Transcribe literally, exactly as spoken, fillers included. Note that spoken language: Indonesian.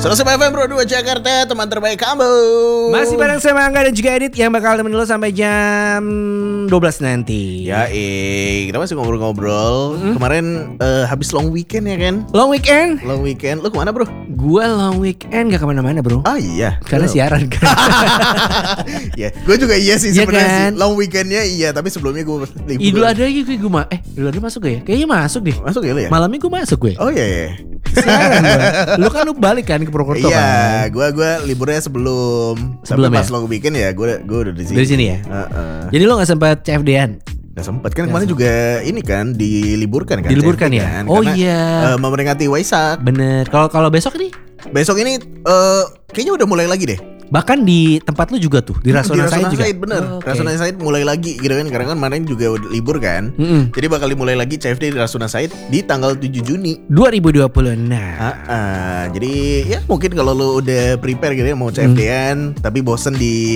Seratus F M Pro dua Jakarta, teman terbaik kamu. Masih bareng sama Angga dan juga Edit yang bakal temenin lo sampai jam dua belas nanti. Ya, eh, kita masih ngobrol-ngobrol. Mm-hmm. Kemarin uh, habis long weekend ya kan? Long weekend? Long weekend. Lu kemana bro? Gua long weekend gak kemana-mana bro. Oh iya. Karena oh. siaran kan. Ya, gue juga iya sih ya sebenarnya kan? sih. Long weekendnya iya, tapi sebelumnya gue libur. Idul Adha gitu gue mah. Eh, Idul Adha masuk gak ya? Kayaknya masuk deh. Masuk ya lu ya? Malamnya gue masuk gue. Oh iya iya. Siaran gue. Lu kan lu balik kan ke Purwokerto iya, kan? Iya, gue gue liburnya sebelum. Sebelum Tapi ya? pas long weekend ya, gue gue udah di sini. Dari sini ya. Uh-uh. Jadi lo nggak sempat C F D-an? Gak sempat kan kemarin juga ini kan diliburkan kan? Diliburkan C F D ya? Kan? Oh karena, iya. Uh, memperingati Waisak. Bener. Kalau kalau besok nih? Besok ini uh, kayaknya udah mulai lagi deh. Bahkan di tempat lu juga tuh di Rasuna Said juga. Said, bener. Oh, okay. Rasuna Said mulai lagi gitu kan. Karena kan kemarin juga udah libur kan. Mm-mm. Jadi bakal dimulai lagi C F D di Rasuna Said di tanggal tujuh Juni dua ribu dua puluh enam. Uh-uh. Jadi ya mungkin kalau lu udah prepare gitu ya mau C F D-an mm. tapi bosen di